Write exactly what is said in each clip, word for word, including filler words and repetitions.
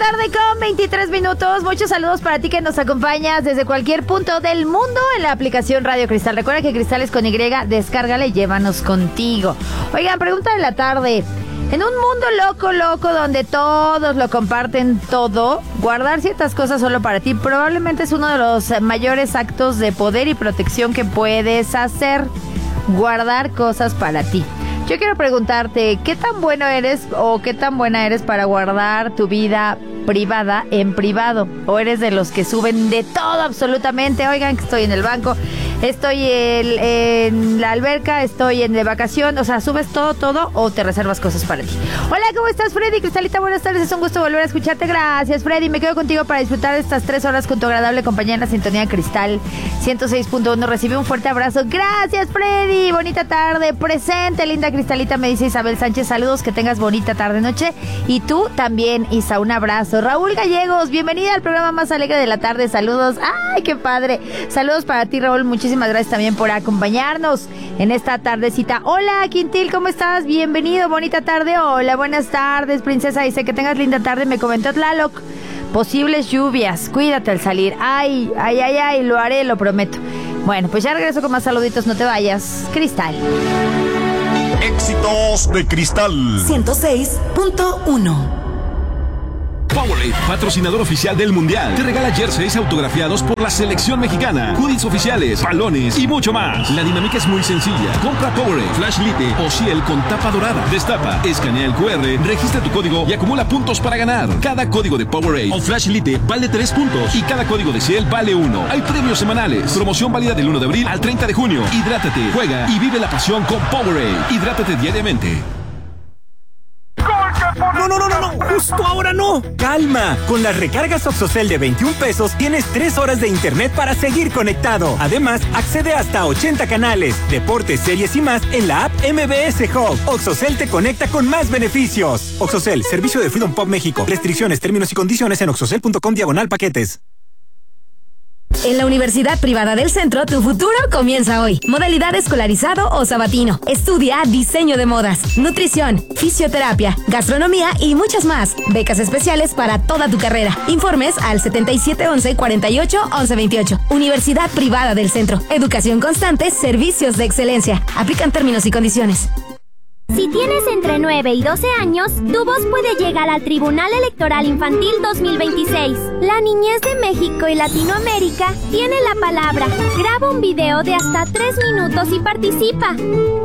tarde con veintitrés minutos. Muchos saludos para ti que nos acompañas desde cualquier punto del mundo en la aplicación Radio Cristal. Recuerda que Cristal es con Y, descárgala y llévanos contigo. Oigan, pregunta de la tarde. En un mundo loco, loco, donde todos lo comparten todo, guardar ciertas cosas solo para ti probablemente es uno de los mayores actos de poder y protección que puedes hacer. Guardar cosas para ti. Yo quiero preguntarte, ¿qué tan bueno eres o qué tan buena eres para guardar tu vida privada en privado? ¿O eres de los que suben de todo absolutamente? Oigan, que estoy en el banco, estoy en, en la alberca, estoy en de vacación. O sea, ¿subes todo, todo o te reservas cosas para ti? Hola, ¿cómo estás, Freddy? Cristalita, buenas tardes, es un gusto volver a escucharte. Gracias, Freddy. Me quedo contigo para disfrutar de estas tres horas con tu agradable compañía en la sintonía Cristal ciento seis punto uno. Recibe un fuerte abrazo. Gracias, Freddy. Bonita tarde. Presente, linda Cristalita, me dice Isabel Sánchez. Saludos, que tengas bonita tarde, noche. Y tú también, Isa, un abrazo. Raúl Gallegos, bienvenida al programa más alegre de la tarde. Saludos. ¡Ay, qué padre! Saludos para ti, Raúl. Muchísimas gracias también por acompañarnos en esta tardecita. Hola, Quintil, ¿cómo estás? Bienvenido, bonita tarde. Hola, buenas tardes, princesa. Dice que tengas linda tarde. Me comentó Tlaloc. Posibles lluvias. Cuídate al salir. Ay, ay, ay, ay, lo haré, lo prometo. Bueno, pues ya regreso con más saluditos. No te vayas. Cristal. Éxitos de Cristal ciento seis punto uno. Powerade, patrocinador oficial del Mundial, te regala jerseys autografiados por la selección mexicana, hoodies oficiales, balones y mucho más. La dinámica es muy sencilla. Compra Powerade, Flash Lite o Ciel con tapa dorada. Destapa, escanea el cu erre, registra tu código y acumula puntos para ganar. Cada código de Powerade o Flash Lite vale tres puntos y cada código de Ciel vale uno. Hay premios semanales. Promoción válida del uno de abril al treinta de junio. Hidrátate, juega y vive la pasión con Powerade. Hidrátate diariamente. No, no, no, no, no, justo ahora no. Calma, con las recargas Oxocel de veintiún pesos tienes tres horas de internet para seguir conectado. Además, accede hasta a ochenta canales, deportes, series y más en la app M B S Hub. Oxocel te conecta con más beneficios. Oxocel, servicio de Freedom Pop México. Restricciones, términos y condiciones en oxocel punto com diagonal paquetes. En la Universidad Privada del Centro, tu futuro comienza hoy. Modalidad escolarizado o sabatino. Estudia diseño de modas, nutrición, fisioterapia, gastronomía y muchas más. Becas especiales para toda tu carrera. Informes al setenta y siete once cuarenta y ocho once veintiocho. Universidad Privada del Centro. Educación constante, servicios de excelencia. Aplican términos y condiciones. Si tienes entre nueve y doce años, tu voz puede llegar al Tribunal Electoral Infantil dos mil veintiséis. La niñez de México y Latinoamérica tiene la palabra. Graba un video de hasta tres minutos y participa.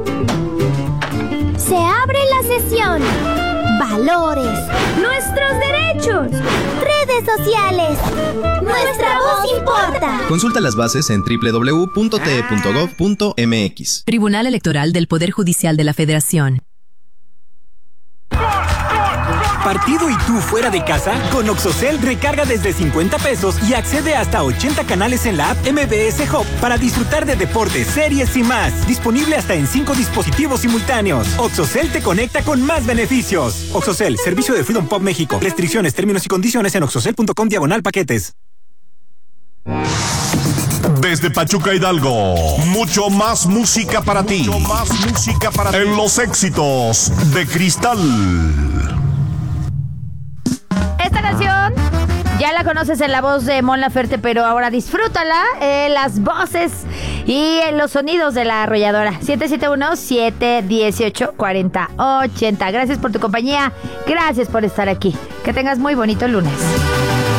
Se abre la sesión. Valores. Nuestros derechos. Redes sociales. Nuestra voz importa. Consulta las bases en doble u doble u doble u punto t e punto gov punto m x. Tribunal Electoral del Poder Judicial de la Federación. ¿Partido y tú fuera de casa? Con Oxocel recarga desde cincuenta pesos y accede hasta a ochenta canales en la app M B S Hub para disfrutar de deportes, series y más. Disponible hasta en cinco dispositivos simultáneos. Oxocel te conecta con más beneficios. Oxocel, servicio de Freedom Pop México. Restricciones, términos y condiciones en oxocel punto com diagonal paquetes. Desde Pachuca, Hidalgo, mucho más música para ti. Mucho más música para ti. En los éxitos de Cristal. Esta canción ya la conoces en la voz de Mon Laferte, pero ahora disfrútala en las voces y en los sonidos de la arrolladora. siete siete uno, siete uno ocho, cuatro cero ocho cero. Gracias por tu compañía, gracias por estar aquí. Que tengas muy bonito lunes.